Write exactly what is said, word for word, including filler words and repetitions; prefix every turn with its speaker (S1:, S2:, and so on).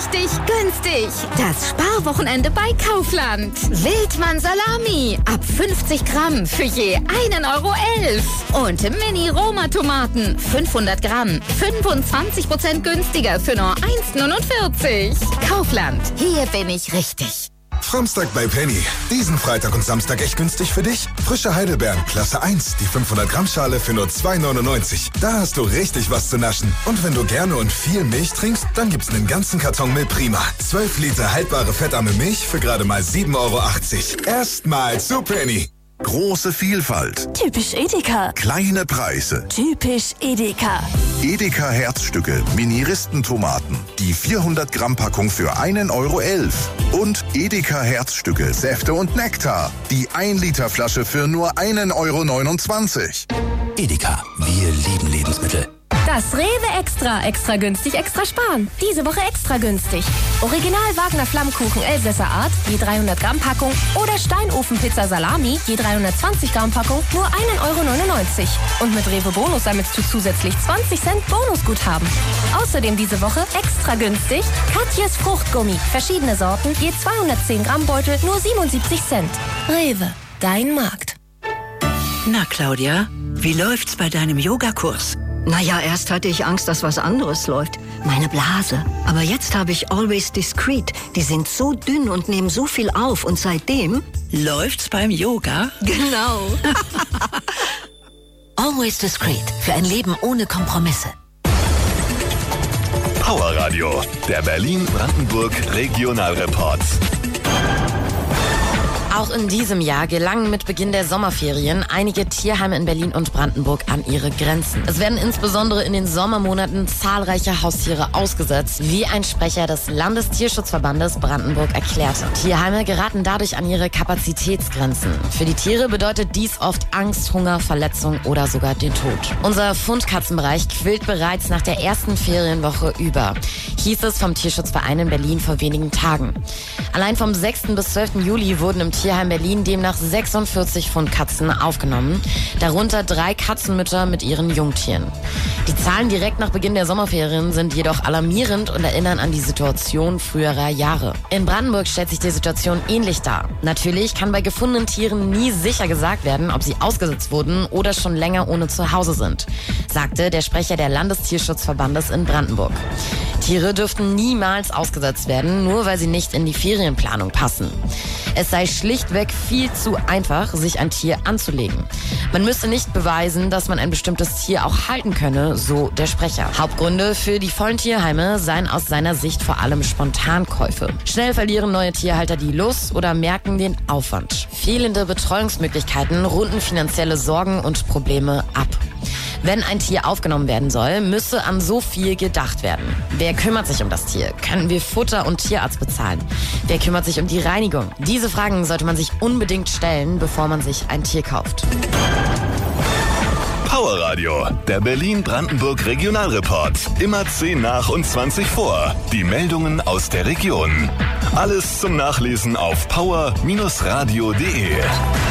S1: richtig günstig. Das Sparwochenende bei Kaufland. Wildmann Salami ab fünfzig Gramm für je einen Euro elf. Und Mini-Roma-Tomaten fünfhundert Gramm, fünfundzwanzig Prozent günstiger für nur eins neunundvierzig. Kaufland, hier bin ich richtig.
S2: Samstag bei Penny. Diesen Freitag und Samstag echt günstig für dich? Frische Heidelbeeren, Klasse eins, die fünfhundert Gramm Schale für nur zwei neunundneunzig. Da hast du richtig was zu naschen. Und wenn du gerne und viel Milch trinkst, dann gibt's einen ganzen Karton Milch Prima. zwölf Liter haltbare fettarme Milch für gerade mal sieben Euro achtzig. Erstmal zu Penny.
S3: Große Vielfalt.
S4: Typisch Edeka.
S3: Kleine Preise.
S4: Typisch Edeka.
S3: Edeka Herzstücke, Mini-Ristentomaten. Die vierhundert Gramm Packung für einen Euro elf. Und Edeka Herzstücke, Säfte und Nektar. Die ein Liter Flasche für nur einen Euro neunundzwanzig.
S5: Edeka, wir lieben Lebensmittel.
S4: Das Rewe Extra. Extra günstig, extra sparen. Diese Woche extra günstig. Original Wagner Flammkuchen Elsässer Art, je dreihundert Gramm Packung. Oder Steinofenpizza Salami, je dreihundertzwanzig Gramm Packung, nur einen Euro neunundneunzig. Und mit Rewe Bonus sammelst du zusätzlich zwanzig Cent Bonusguthaben. Außerdem diese Woche extra günstig Katjes Fruchtgummi. Verschiedene Sorten, je zweihundertzehn Gramm Beutel, nur siebenundsiebzig Cent. Rewe, dein Markt.
S6: Na, Claudia, wie läuft's bei deinem Yogakurs?
S7: Naja, erst hatte ich Angst, dass was anderes läuft. Meine Blase. Aber jetzt habe ich Always Discreet. Die sind so dünn und nehmen so viel auf. Und seitdem...
S6: Läuft's beim Yoga?
S7: Genau. Always Discreet. Für ein Leben ohne Kompromisse.
S8: Powerradio. Der Berlin-Brandenburg-Regionalreport.
S9: Auch in diesem Jahr gelangen mit Beginn der Sommerferien einige Tierheime in Berlin und Brandenburg an ihre Grenzen. Es werden insbesondere in den Sommermonaten zahlreiche Haustiere ausgesetzt, wie ein Sprecher des Landestierschutzverbandes Brandenburg erklärte. Tierheime geraten dadurch an ihre Kapazitätsgrenzen. Für die Tiere bedeutet dies oft Angst, Hunger, Verletzung oder sogar den Tod. Unser Fundkatzenbereich quillt bereits nach der ersten Ferienwoche über, hieß es vom Tierschutzverein in Berlin vor wenigen Tagen. Allein vom sechsten bis zwölften Juli wurden im Tierheim Berlin demnach sechsundvierzig Fundkatzen aufgenommen, darunter drei Katzenmütter mit ihren Jungtieren. Die Zahlen direkt nach Beginn der Sommerferien sind jedoch alarmierend und erinnern an die Situation früherer Jahre. In Brandenburg stellt sich die Situation ähnlich dar. Natürlich kann bei gefundenen Tieren nie sicher gesagt werden, ob sie ausgesetzt wurden oder schon länger ohne Zuhause sind, sagte der Sprecher der Landestierschutzverbandes in Brandenburg. Tiere dürften niemals ausgesetzt werden, nur weil sie nicht in die Ferienplanung passen. Es sei schlichtweg viel zu einfach, sich ein Tier anzulegen. Man müsse nicht beweisen, dass man ein bestimmtes Tier auch halten könne, so der Sprecher. Hauptgründe für die vollen Tierheime seien aus seiner Sicht vor allem Spontankäufe. Schnell verlieren neue Tierhalter die Lust oder merken den Aufwand. Fehlende Betreuungsmöglichkeiten runden finanzielle Sorgen und Probleme ab. Wenn ein Tier aufgenommen werden soll, müsse an so viel gedacht werden. Wer kümmert sich um das Tier? Können wir Futter und Tierarzt bezahlen? Wer kümmert sich um die Reinigung? Diese Fragen sollte man sich unbedingt stellen, bevor man sich ein Tier kauft.
S8: Powerradio, der Berlin-Brandenburg-Regionalreport. Immer zehn nach und zwanzig vor. Die Meldungen aus der Region. Alles zum Nachlesen auf power Bindestrich radio punkt de.